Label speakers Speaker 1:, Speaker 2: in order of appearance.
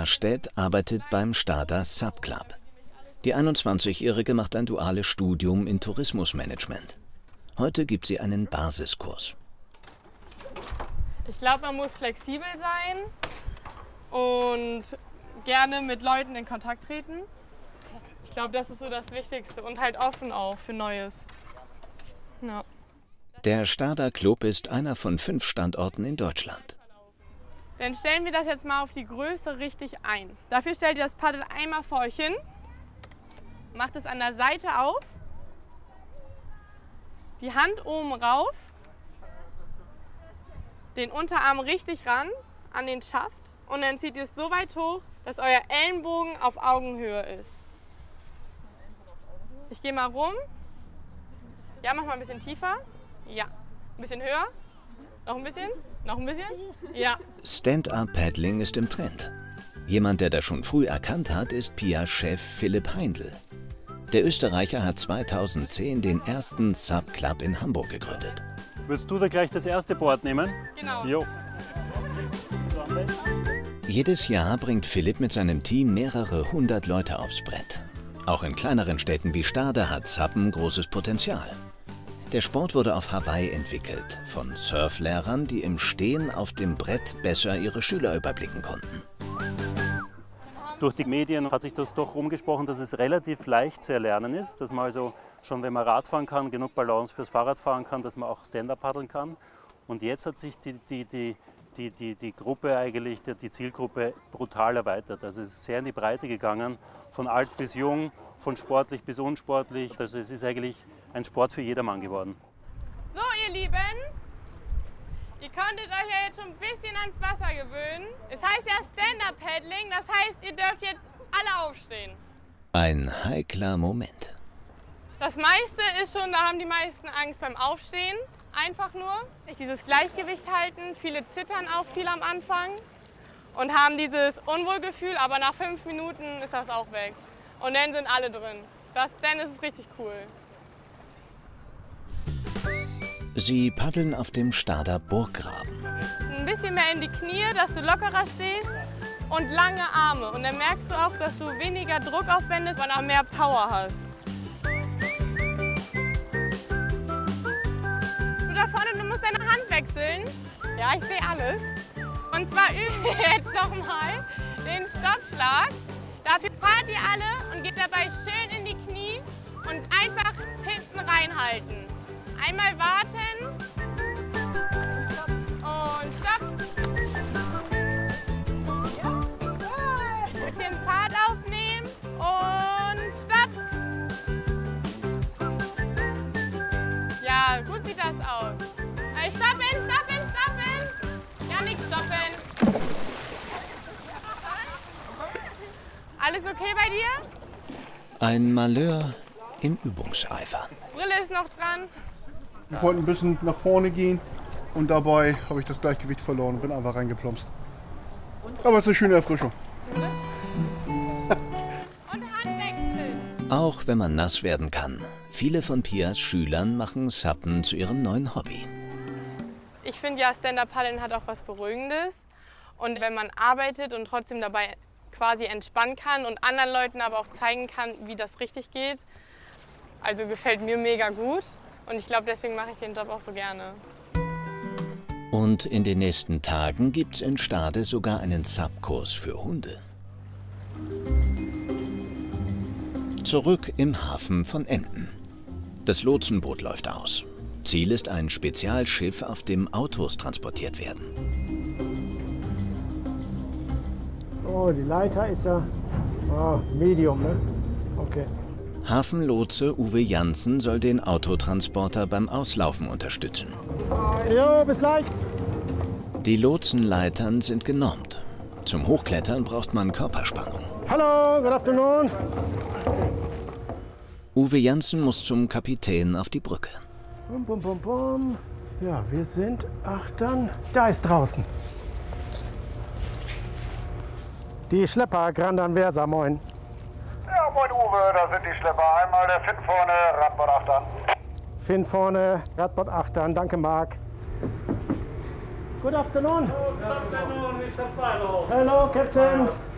Speaker 1: Marstedt arbeitet beim Stader Sup Club. Die 21-Jährige macht ein duales Studium in Tourismusmanagement. Heute gibt sie einen Basiskurs.
Speaker 2: Ich glaube, man muss flexibel sein und gerne mit Leuten in Kontakt treten. Ich glaube, das ist so das Wichtigste und halt offen auch für Neues. Ja.
Speaker 1: Der Stader Club ist einer von 5 Standorten in Deutschland.
Speaker 2: Dann stellen wir das jetzt mal auf die Größe richtig ein. Dafür stellt ihr das Paddel einmal vor euch hin, macht es an der Seite auf, die Hand oben rauf, den Unterarm richtig ran an den Schaft und dann zieht ihr es so weit hoch, dass euer Ellenbogen auf Augenhöhe ist. Ich gehe mal rum. Ja, mach mal ein bisschen tiefer. Ja. Ein bisschen höher. Noch ein bisschen. Noch ein bisschen. Ja.
Speaker 1: Stand-up-Paddling ist im Trend. Jemand, der das schon früh erkannt hat, ist Pia-Chef Philipp Heindl. Der Österreicher hat 2010 den ersten Sup Club in Hamburg gegründet.
Speaker 3: Willst du da gleich das erste Board nehmen?
Speaker 2: Genau.
Speaker 3: Jo.
Speaker 1: Jedes Jahr bringt Philipp mit seinem Team mehrere 100 Leute aufs Brett. Auch in kleineren Städten wie Stade hat Suppen großes Potenzial. Der Sport wurde auf Hawaii entwickelt, von Surflehrern, die im Stehen auf dem Brett besser ihre Schüler überblicken konnten.
Speaker 3: Durch die Medien hat sich das doch rumgesprochen, dass es relativ leicht zu erlernen ist, dass man also schon, wenn man Radfahren kann, genug Balance fürs Fahrradfahren kann, dass man auch Stand-up paddeln kann. Und jetzt hat sich die Gruppe eigentlich, die Zielgruppe brutal erweitert. Also es ist sehr in die Breite gegangen, von alt bis jung, von sportlich bis unsportlich. Also es ist eigentlich ein Sport für jedermann geworden.
Speaker 2: So, ihr Lieben, ihr konntet euch ja jetzt schon ein bisschen ans Wasser gewöhnen. Es heißt ja Stand-up-Paddling, das heißt, ihr dürft jetzt alle aufstehen.
Speaker 1: Ein heikler Moment.
Speaker 2: Das meiste ist schon, da haben die meisten Angst beim Aufstehen. Einfach nur nicht dieses Gleichgewicht halten. Viele zittern auch viel am Anfang und haben dieses Unwohlgefühl, aber nach 5 Minuten ist das auch weg. Und dann sind alle drin. Dann ist es richtig cool.
Speaker 1: Sie paddeln auf dem Stader Burggraben.
Speaker 2: Ein bisschen mehr in die Knie, dass du lockerer stehst und lange Arme. Und dann merkst du auch, dass du weniger Druck aufwendest und auch mehr Power hast. Du da vorne, du musst deine Hand wechseln. Ja, ich sehe alles. Und zwar üben wir jetzt nochmal den Stoppschlag. Dafür fahrt ihr alle und geht dabei schön in die Knie und einfach hinten reinhalten. Einmal warten und stopp. Ein bisschen Fahrt aufnehmen und stopp. Ja, gut sieht das aus. Stoppen, stoppen, stoppen. Ja, nicht stoppen. Alles okay bei dir?
Speaker 1: Ein Malheur im Übungseifer.
Speaker 2: Brille ist noch dran.
Speaker 4: Ich wollte ein bisschen nach vorne gehen und dabei habe ich das Gleichgewicht verloren und bin einfach reingeplumpst. Aber es ist eine schöne Erfrischung.
Speaker 2: Und Handwechsel.
Speaker 1: Auch wenn man nass werden kann, viele von Pias Schülern machen Suppen zu ihrem neuen Hobby.
Speaker 2: Ich finde ja, Stand-up-Paddeln hat auch was Beruhigendes. Und wenn man arbeitet und trotzdem dabei quasi entspannen kann und anderen Leuten aber auch zeigen kann, wie das richtig geht, also gefällt mir mega gut. Und ich glaube, deswegen mache ich den Job auch so gerne.
Speaker 1: Und in den nächsten Tagen gibt's in Stade sogar einen Sup-Kurs für Hunde. Zurück im Hafen von Emden. Das Lotsenboot läuft aus. Ziel ist ein Spezialschiff, auf dem Autos transportiert werden.
Speaker 5: Oh, die Leiter ist ja Medium, ne? Okay.
Speaker 1: Hafenlotse Uwe Janssen soll den Autotransporter beim Auslaufen unterstützen.
Speaker 5: Jo, bis gleich.
Speaker 1: Die Lotsenleitern sind genormt. Zum Hochklettern braucht man Körperspannung.
Speaker 5: Hallo, good afternoon.
Speaker 1: Uwe Janssen muss zum Kapitän auf die Brücke.
Speaker 5: Bum, bum, bum, bum. Ja, wir sind Achtern. Da ist draußen. Die Schlepper Grand Anversa, moin.
Speaker 6: Ja, moin Uwe, da sind die Schlepper. Einmal der Finn vorne, Radbord 8 an.
Speaker 5: Finn vorne, Radbord 8 an. Danke, Marc. Good afternoon.
Speaker 3: Good afternoon, Mr. Palo.
Speaker 5: Hello, Captain.